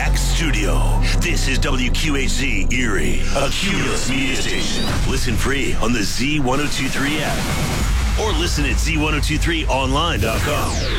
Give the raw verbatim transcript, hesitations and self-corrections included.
Black Studio. This is W Q H Z Erie, a Cumulus media station. Listen free on the Z ten twenty-three app or listen at Z ten twenty-three online dot com.